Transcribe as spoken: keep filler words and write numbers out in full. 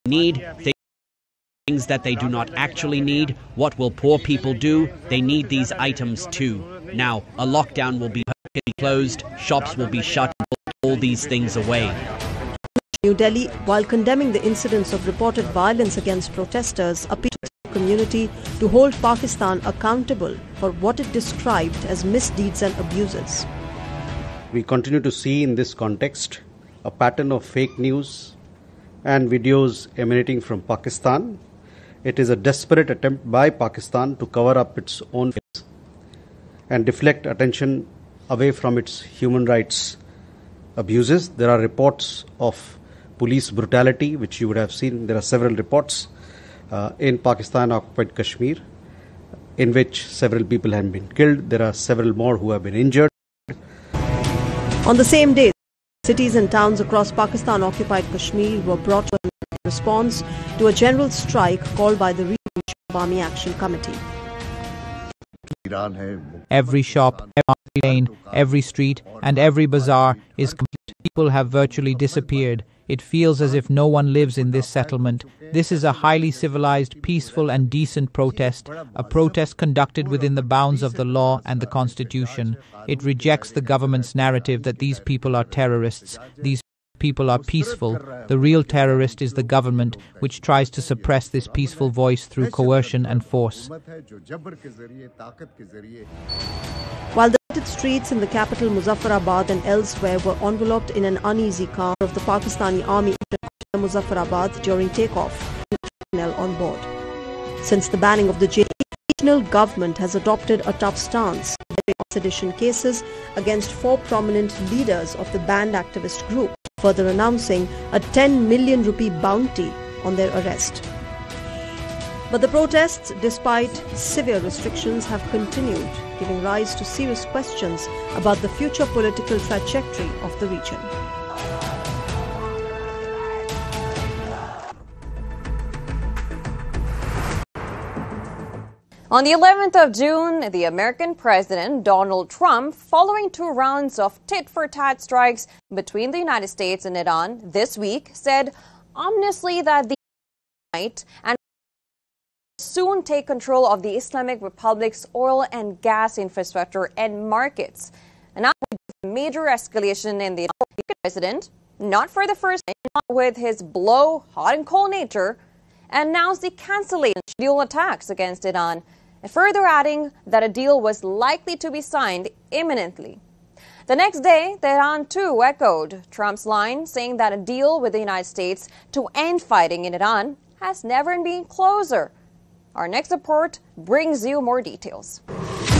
need things that they do not actually need. What will poor people do? They need these items too. Now, a lockdown will be closed, shops will be shut, all these things away. New Delhi, while condemning the incidents of reported violence against protesters, appealed to the community to hold Pakistan accountable for what it described as misdeeds and abuses. We continue to see in this context a pattern of fake news and videos emanating from Pakistan. It is a desperate attempt by Pakistan to cover up its own face and deflect attention away from its human rights abuses. There are reports of police brutality, which you would have seen. There are several reports uh, in Pakistan-occupied Kashmir in which several people have been killed. There are several more who have been injured. On the same day, cities and towns across Pakistan-occupied Kashmir were brought to a response to a general strike called by the Regional Awami Action Committee. Every shop, every lane, every street and every bazaar is complete. People have virtually disappeared. It feels as if no one lives in this settlement. This is a highly civilized, peaceful and decent protest, a protest conducted within the bounds of the law and the Constitution. It rejects the government's narrative that these people are terrorists. These people are peaceful. The real terrorist is the government, which tries to suppress this peaceful voice through coercion and force. While the streets in the capital Muzaffarabad and elsewhere were enveloped in an uneasy calm of the Pakistani army in Muzaffarabad during takeoff on board. Since the banning of the J, the regional government has adopted a tough stance in sedition cases against four prominent leaders of the banned activist group, further announcing a ten million rupee bounty on their arrest. But the protests, despite severe restrictions, have continued, giving rise to serious questions about the future political trajectory of the region. On the eleventh of June, the American President Donald Trump, following two rounds of tit-for-tat strikes between the United States and Iran this week, said ominously that the might and soon take control of the Islamic Republic's oil and gas infrastructure and markets. And now with major escalation in the president, not for the first time, with his blow hot and cold nature, announced the cancellation of scheduled attacks against Iran, and further adding that a deal was likely to be signed imminently. The next day, Tehran too echoed Trump's line, saying that a deal with the United States to end fighting in Iran has never been closer. Our next report brings you more details.